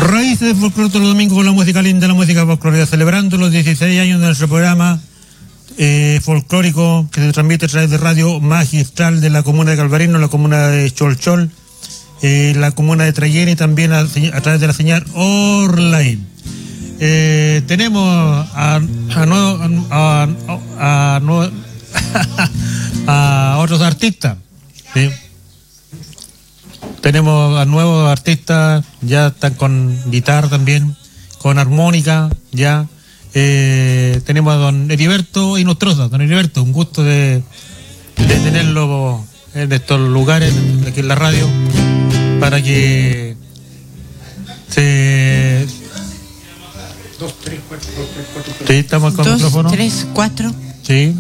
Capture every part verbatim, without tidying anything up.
Raíces del folclore todos los domingos con la música linda, la música folclórica, celebrando los dieciséis años de nuestro programa eh, folclórico que se transmite a través de Radio Magistral de la comuna de Calvarino, la comuna de Cholchol, eh, la comuna de Trayén y también a, a través de la señal online. Eh, tenemos a, a, nuevo, a, a, a, nuevo, a otros artistas, ¿sí? Tenemos a nuevos artistas, ya están con guitarra también, con armónica, ya. Eh, tenemos a don Heriberto Inostroza. Don Heriberto, un gusto de, de tenerlo en estos lugares, aquí en la radio, para que se... Dos, tres, cuatro, dos, tres, cuatro. Sí, estamos con el micrófono. Dos, tres, cuatro. Sí.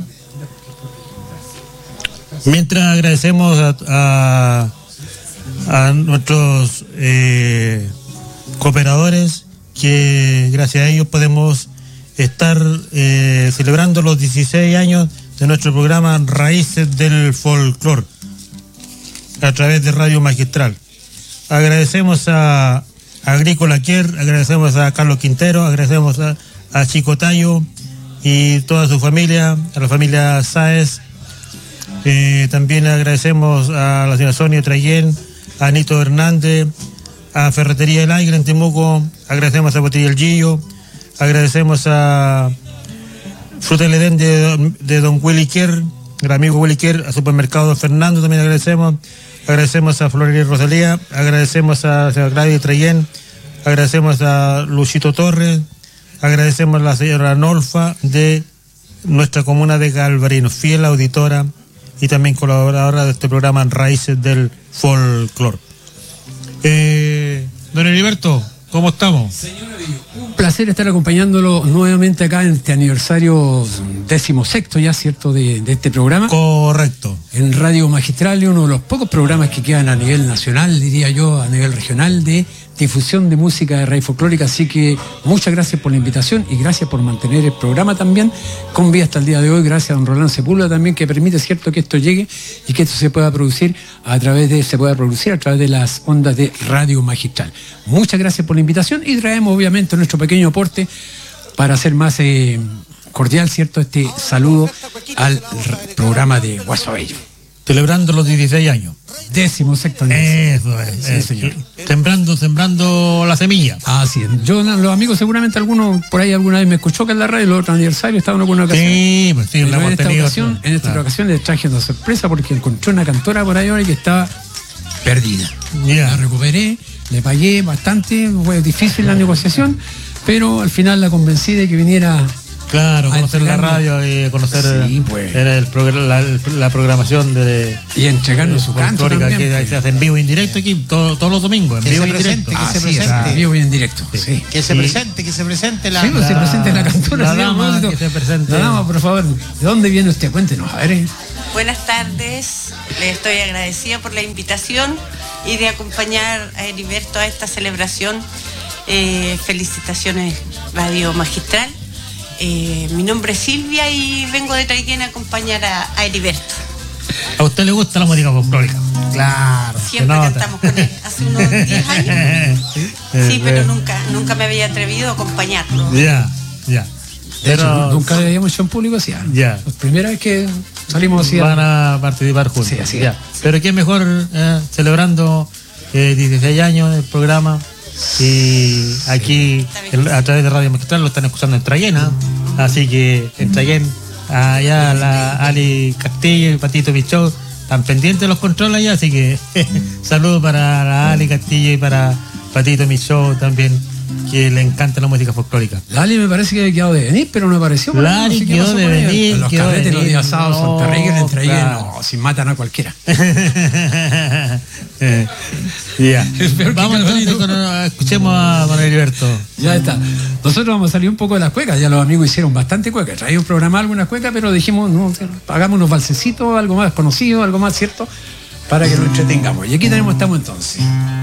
Mientras agradecemos a... a a nuestros eh, cooperadores, que gracias a ellos podemos estar eh, celebrando los dieciséis años de nuestro programa Raíces del Folclor a través de Radio Magistral. Agradecemos a Agrícola Kier, agradecemos a Carlos Quintero, agradecemos a, a Chico Tayo y toda su familia, a la familia Sáez. Eh, también agradecemos a la señora Sonia Trayén, a Anito Hernández, a Ferretería El Águila en Temuco, agradecemos a Botella El Gillo, agradecemos a Fruta del Edén de, de don Willy Kier, el amigo Willy Kier, a Supermercado Fernando también agradecemos, agradecemos a Florería Rosalía, agradecemos a señora Gladys Trayén, agradecemos a Luchito Torres, agradecemos a la señora Nolfa de nuestra comuna de Calvarino, fiel auditora y también colaboradora de este programa Raíces del Folclor. Eh, don Heriberto, ¿cómo estamos? Señor Avillo, un placer estar acompañándolo nuevamente acá en este aniversario decimosexto ya, ¿cierto?, de, de este programa. Correcto. En Radio Magistral, uno de los pocos programas que quedan a nivel nacional, diría yo, a nivel regional, de difusión de música de raíz folclórica. Así que muchas gracias por la invitación y gracias por mantener el programa también con vida hasta el día de hoy. Gracias a don Rolando Sepúlveda también, que permite, cierto, que esto llegue y que esto se pueda producir a través de se pueda producir a través de las ondas de Radio Magistral. Muchas gracias por la invitación y traemos obviamente nuestro pequeño aporte para hacer más eh, cordial, cierto, este saludo al r- programa de Guaso Bello. Celebrando los dieciséis años. Décimo sexto aniversario. Eso es. Sí, eh, señor. Sembrando, sembrando la semilla. Así es. Yo, los amigos, seguramente algunos por ahí alguna vez me escuchó que en la radio, los otros aniversarios estaban en alguna ocasión. Sí, pues sí, la en hemos esta tenido. ocasión, en esta Claro. ocasión les traje una sorpresa porque encontré una cantora por ahí ahora que estaba perdida. Yeah. La recuperé, le pagué bastante, fue difícil la negociación, pero al final la convencí de que viniera. Claro, conocer la radio y conocer Sí, pues. era el progr- la, la programación de Y entregarnos su canto folclórica también. que se hace en vivo y en directo aquí todo- todos los domingos, en Que vivo se y presente, directo. que se Así es, presente. en vivo y en directo. Sí. Que se Sí. presente, que se presente la... Sí, pues se presente la cantora. la sí, dama a propósito. que se presente. La dama, por favor, ¿de dónde viene usted? Cuéntenos, a ver. eh. Buenas tardes, le estoy agradecida por la invitación y de acompañar a Heriberto a esta celebración. Eh, felicitaciones Radio Magistral. Eh, mi nombre es Silvia y vengo de Trayén a acompañar a, a Heriberto. ¿A usted le gusta la música folclórica? Claro. se Siempre nota. cantamos con él, hace unos diez años. Sí, Sí, pero eh, nunca, nunca me había atrevido a acompañarlo. Ya, ya. De hecho, Pero nunca le habíamos hecho en público así. ¿ah? Ya. La primera vez que salimos así. van a participar juntos. Sí, así ya. Pero qué mejor eh, celebrando eh, dieciséis años del programa. Y aquí el- a través de Radio Magistral lo están escuchando en Trayén, ¿ah? Así que en Trayén, allá la Ali Castillo y Patito Pichot están pendientes de los controles allá, así que saludos para la Ali Castillo y para Patito Pichot también, que le encanta la música folclórica. Lali me parece que había quedado de venir, pero no apareció. por ahí, Lali no sé qué quedó pasó de con ella. venir, Los quedó de carretes los venir. días sábados No, son terribles, entre ellos, claro. no, si matan a cualquiera. Eh, ya. Peor que Vamos entonces, Carolina. con- escuchemos a don Heriberto. Ya está. Nosotros vamos a salir un poco de las cuecas. Ya los amigos hicieron bastante cuecas. Traíamos programar algunas cuecas, pero dijimos, no, hagamos unos valsecitos, algo más conocido, algo más cierto, para que nos entretengamos. Y aquí tenemos, estamos entonces.